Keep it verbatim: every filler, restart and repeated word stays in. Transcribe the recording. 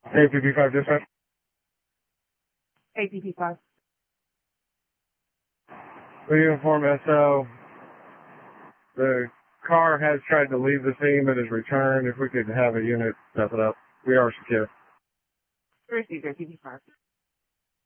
A P P five dispatch. A P P five. We inform S O. The car has tried to leave the scene but has returned. If we could have a unit step it up. We are secure. Received A P P five.